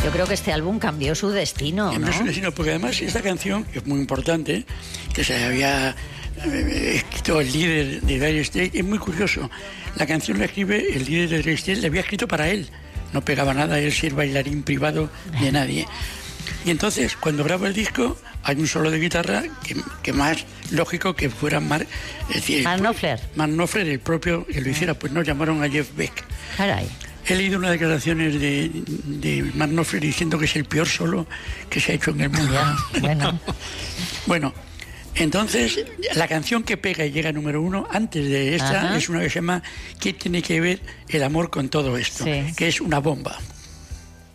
Yo creo que este álbum cambió su destino, ¿no? Cambió su destino, porque además esta canción, que es muy importante, que se había escrito el líder de Dire Straits, es muy curioso. La canción la escribe el líder de Dire Straits, la había escrito para él. No pegaba nada él ser bailarín privado de nadie. Y entonces, cuando graba el disco, hay un solo de guitarra que más lógico que fuera Mark Knopfler. Mark Knopfler, el propio que lo hiciera, pues no llamaron a Jeff Beck. Caray. He leído unas declaraciones de Mark Knopfler diciendo que es el peor solo que se ha hecho en el mundo. Bueno. Bueno, entonces la canción que pega y llega número 1 antes de esta es una que se llama ¿Qué tiene que ver el amor con todo esto? Sí. Que es una bomba.